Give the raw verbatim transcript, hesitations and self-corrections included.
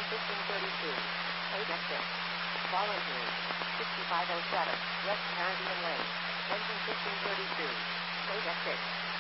fifteen thirty-two. Paid exit. Volunteers. sixty-five oh seven. West Caribbean Lane. Engine fifteen thirty-two. Paid exit.